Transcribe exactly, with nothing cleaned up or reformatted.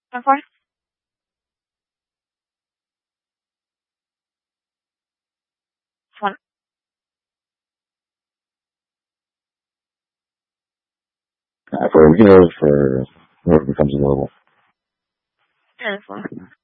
Of course. One. Uh, for, you know, for whoever becomes available. Ten four.